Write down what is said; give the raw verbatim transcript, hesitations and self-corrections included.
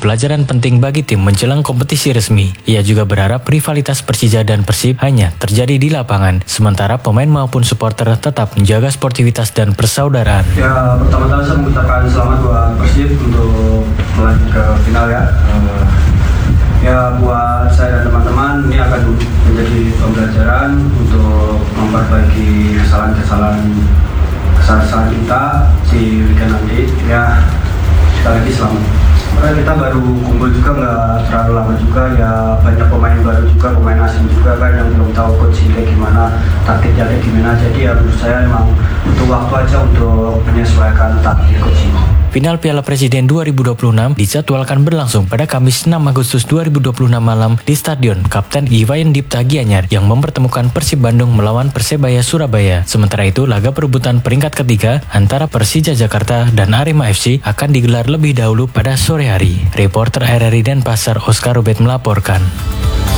pelajaran penting bagi tim menjelang kompetisi resmi. Ia juga berharap rivalitas Persija dan Persib hanya terjadi di lapangan, sementara pemain maupun supporter tetap menjaga sportivitas dan persaudaraan. Ya, pertama-tama saya mengucapkan selamat buat Persib untuk melaju ke final ya. Uh, ya buat saya dan teman-teman ini akan menjadi pembelajaran untuk memperbaiki kesalahan-kesalahan kesalahan kita di weekend nanti. Ya, sekali lagi selamat. Karena kita baru kumpul juga nggak terlalu lama juga, ya banyak pemain baru juga, pemain asing juga kan yang belum tahu coach kayak gimana, taktiknya kayak gimana. Jadi ya menurut saya emang butuh waktu aja untuk menyesuaikan taktik coach. Final Piala Presiden dua ribu dua puluh enam dijadwalkan berlangsung pada Kamis enam Agustus dua ribu dua puluh enam malam di Stadion Kapten Iwayan Dipta Gianyar yang mempertemukan Persib Bandung melawan Persebaya Surabaya. Sementara itu, laga perebutan peringkat ketiga antara Persija Jakarta dan Arema F C akan digelar lebih dahulu pada sore hari. Reporter R R I Denpasar Oscar Rubet melaporkan.